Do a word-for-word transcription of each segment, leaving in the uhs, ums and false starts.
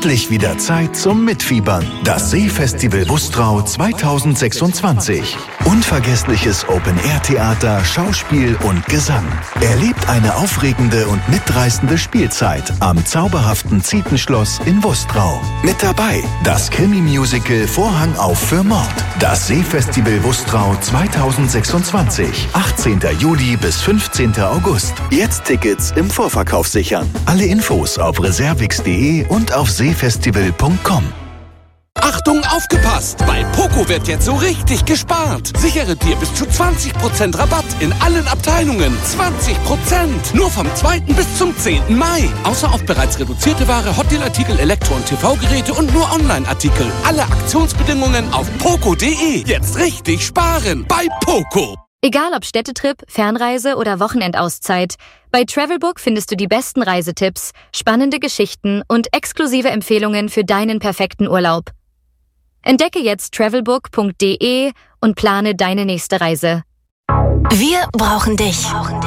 Endlich wieder Zeit zum Mitfiebern. Das Seefestival Wustrau zweitausendsechsundzwanzig. Unvergessliches Open-Air-Theater, Schauspiel und Gesang. Erlebt eine aufregende und mitreißende Spielzeit am zauberhaften Zietenschloss in Wustrau. Mit dabei das Krimi-Musical Vorhang auf für Mord. Das Seefestival Wustrau zweitausendsechsundzwanzig. achtzehnten Juli bis fünfzehnten August. Jetzt Tickets im Vorverkauf sichern. Alle Infos auf reservix punkt de und auf seefestival punkt com. Achtung, aufgepasst! Bei Poco wird jetzt so richtig gespart. Sichere dir bis zu zwanzig Prozent Rabatt in allen Abteilungen. zwanzig Prozent! Nur vom zweiten bis zum zehnten Mai. Außer auf bereits reduzierte Ware, Hotdeal-Artikel, Elektro- und T V-Geräte und nur Online-Artikel. Alle Aktionsbedingungen auf poco punkt de. Jetzt richtig sparen bei Poco. Egal ob Städtetrip, Fernreise oder Wochenendauszeit, bei Travelbook findest du die besten Reisetipps, spannende Geschichten und exklusive Empfehlungen für deinen perfekten Urlaub. Entdecke jetzt travelbook punkt de und plane deine nächste Reise. Wir brauchen dich.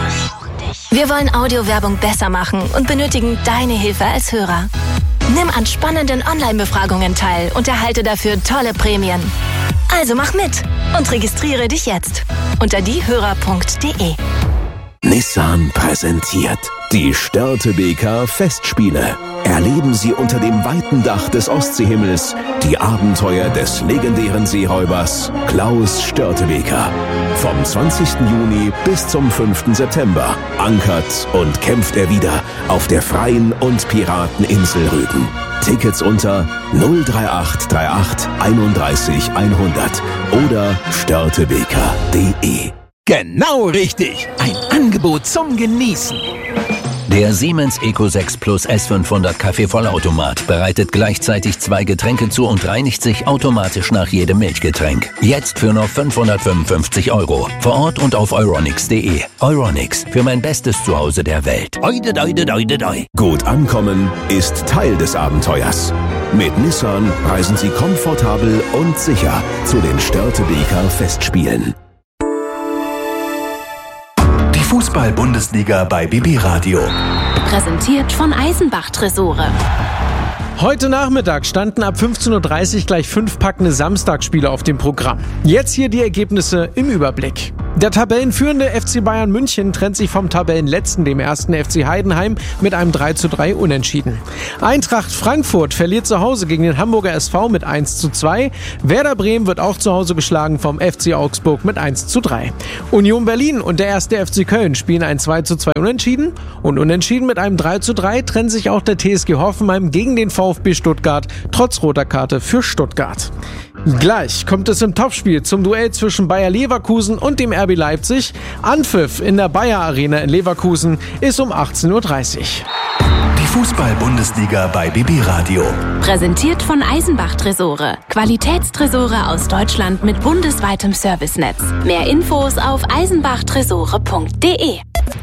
Wir wollen Audiowerbung besser machen und benötigen deine Hilfe als Hörer. Nimm an spannenden Online-Befragungen teil und erhalte dafür tolle Prämien. Also mach mit und registriere dich jetzt unter diehörer punkt de. Nissan präsentiert die Störtebeker Festspiele. Erleben Sie unter dem weiten Dach des Ostseehimmels die Abenteuer des legendären Seeräubers Klaus Störtebeker. Vom zwanzigsten Juni bis zum fünften September ankert und kämpft er wieder auf der freien und Pirateninsel Rügen. Tickets unter null drei acht drei acht einunddreißig hundert oder störtebeker punkt de. Genau richtig. Ein Angebot zum Genießen. Der Siemens Eco sechs Plus S fünfhundert Kaffeevollautomat bereitet gleichzeitig zwei Getränke zu und reinigt sich automatisch nach jedem Milchgetränk. Jetzt für nur fünfhundertfünfundfünfzig Euro. Vor Ort und auf euronics punkt de. Euronics, für mein bestes Zuhause der Welt. Oide, oide, oide, oide. Gut ankommen ist Teil des Abenteuers. Mit Nissan reisen Sie komfortabel und sicher zu den Störtebeker Festspielen. Fußball-Bundesliga bei B B Radio. Präsentiert von Eisenbach Tresore. Heute Nachmittag standen ab fünfzehn Uhr dreißig gleich fünf packende Samstagsspiele auf dem Programm. Jetzt hier die Ergebnisse im Überblick. Der Tabellenführende F C Bayern München trennt sich vom Tabellenletzten, dem ersten F C Heidenheim, mit einem drei zu drei Unentschieden. Eintracht Frankfurt verliert zu Hause gegen den Hamburger S V mit eins zu zwei. Werder Bremen wird auch zu Hause geschlagen vom F C Augsburg mit eins zu drei. Union Berlin und der erste F C Köln spielen ein zwei zu zwei Unentschieden. Und unentschieden mit einem drei zu drei trennt sich auch der T S G Hoffenheim gegen den VfB Stuttgart, trotz roter Karte für Stuttgart. Gleich kommt es im Topspiel zum Duell zwischen Bayer Leverkusen und dem R B Leipzig. Anpfiff in der Bayer Arena in Leverkusen ist um achtzehn Uhr dreißig. Die Fußball-Bundesliga bei B B Radio. Präsentiert von Eisenbach Tresore. Qualitätstresore aus Deutschland mit bundesweitem Servicenetz. Mehr Infos auf eisenbachtresore punkt de.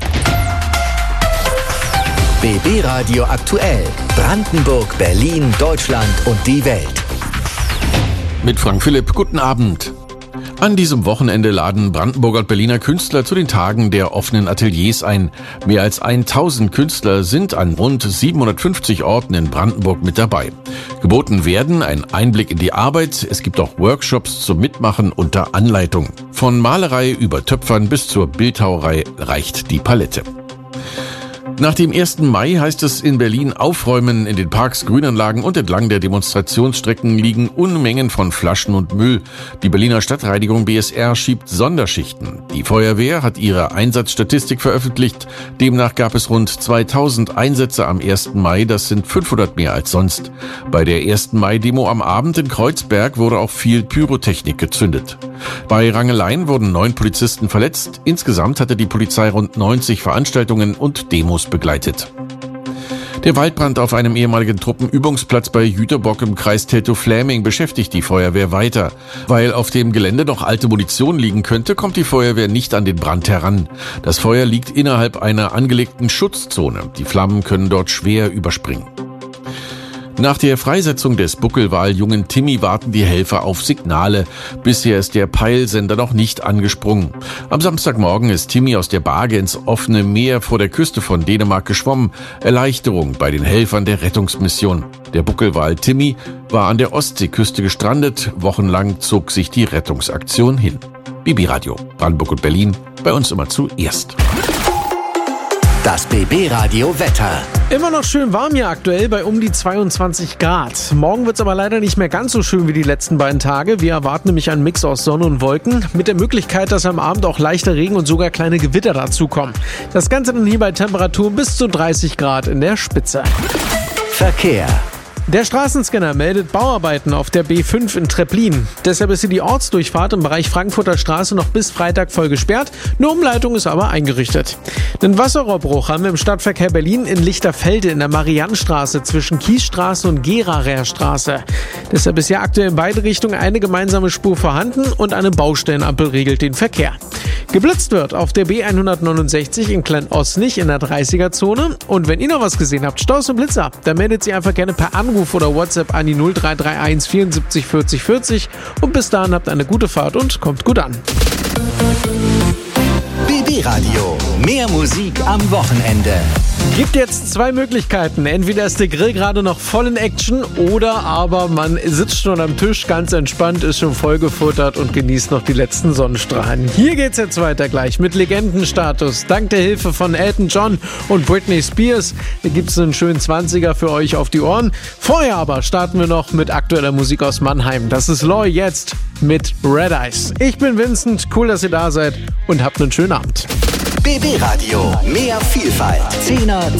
B B Radio aktuell. Brandenburg, Berlin, Deutschland und die Welt. Mit Frank Philipp, guten Abend. An diesem Wochenende laden Brandenburger und Berliner Künstler zu den Tagen der offenen Ateliers ein. Mehr als tausend Künstler sind an rund siebenhundertfünfzig Orten in Brandenburg mit dabei. Geboten werden ein Einblick in die Arbeit, es gibt auch Workshops zum Mitmachen unter Anleitung. Von Malerei über Töpfern bis zur Bildhauerei reicht die Palette. Nach dem ersten Mai heißt es in Berlin aufräumen. In den Parks, Grünanlagen und entlang der Demonstrationsstrecken liegen Unmengen von Flaschen und Müll. Die Berliner Stadtreinigung B S R schiebt Sonderschichten. Die Feuerwehr hat ihre Einsatzstatistik veröffentlicht. Demnach gab es rund zweitausend Einsätze am ersten Mai. Das sind fünfhundert mehr als sonst. Bei der ersten Mai-Demo am Abend in Kreuzberg wurde auch viel Pyrotechnik gezündet. Bei Rangeleien wurden neun Polizisten verletzt. Insgesamt hatte die Polizei rund neunzig Veranstaltungen und Demos begleitet. Der Waldbrand auf einem ehemaligen Truppenübungsplatz bei Jüterbock im Kreis Teltow-Fläming beschäftigt die Feuerwehr weiter. Weil auf dem Gelände noch alte Munition liegen könnte, kommt die Feuerwehr nicht an den Brand heran. Das Feuer liegt innerhalb einer angelegten Schutzzone. Die Flammen können dort schwer überspringen. Nach der Freisetzung des Buckelwaljungen Timmy warten die Helfer auf Signale. Bisher ist der Peilsender noch nicht angesprungen. Am Samstagmorgen ist Timmy aus der Barge ins offene Meer vor der Küste von Dänemark geschwommen. Erleichterung bei den Helfern der Rettungsmission. Der Buckelwal Timmy war an der Ostseeküste gestrandet. Wochenlang zog sich die Rettungsaktion hin. B B Radio, Brandenburg und Berlin, bei uns immer zuerst. Das B B Radio Wetter. Immer noch schön warm hier aktuell bei um die zweiundzwanzig Grad. Morgen wird es aber leider nicht mehr ganz so schön wie die letzten beiden Tage. Wir erwarten nämlich einen Mix aus Sonne und Wolken mit der Möglichkeit, dass am Abend auch leichter Regen und sogar kleine Gewitter dazukommen. Das Ganze dann hier bei Temperaturen bis zu dreißig Grad in der Spitze. Verkehr. Der Straßenscanner meldet Bauarbeiten auf der B fünf in Treplin. Deshalb ist hier die Ortsdurchfahrt im Bereich Frankfurter Straße noch bis Freitag voll gesperrt. Eine Umleitung ist aber eingerichtet. Einen Wasserrohrbruch haben wir im Stadtverkehr Berlin in Lichterfelde in der Mariannstraße zwischen Kiesstraße und Gerarer Straße. Deshalb ist hier aktuell in beide Richtungen eine gemeinsame Spur vorhanden und eine Baustellenampel regelt den Verkehr. Geblitzt wird auf der B hundertneunundsechzig in Klein-Osnich in der dreißiger-Zone. Und wenn ihr noch was gesehen habt, Staus und Blitzer, dann meldet sie einfach gerne per Anruf oder WhatsApp an die null drei drei eins vierundsiebzig vierzig vierzig. Und bis dahin habt eine gute Fahrt und kommt gut an. B B Radio. Mehr Musik am Wochenende. Gibt jetzt zwei Möglichkeiten. Entweder ist der Grill gerade noch voll in Action oder aber man sitzt schon am Tisch ganz entspannt, ist schon vollgefuttert und genießt noch die letzten Sonnenstrahlen. Hier geht's jetzt weiter gleich mit Legendenstatus. Dank der Hilfe von Elton John und Britney Spears gibt's einen schönen zwanziger für euch auf die Ohren. Vorher aber starten wir noch mit aktueller Musik aus Mannheim. Das ist Loy jetzt mit Red Eyes. Ich bin Vincent, cool, dass ihr da seid und habt einen schönen Abend. B B Radio. Mehr Vielfalt. Zehner